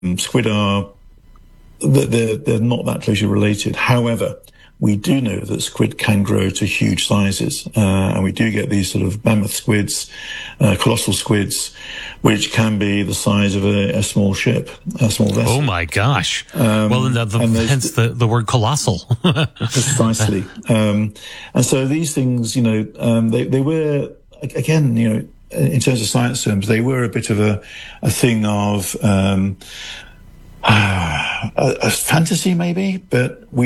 Squid are they're not that closely related. However, we do know that squid can grow to huge sizes, and we do get these sort of mammoth squids, colossal squids, which can be the size of a small ship, a small vessel. Oh my gosh! Well, hence the word colossal. Precisely. And so these things, they were, again, in terms of science terms, they were a bit of a thing of a fantasy, maybe, but we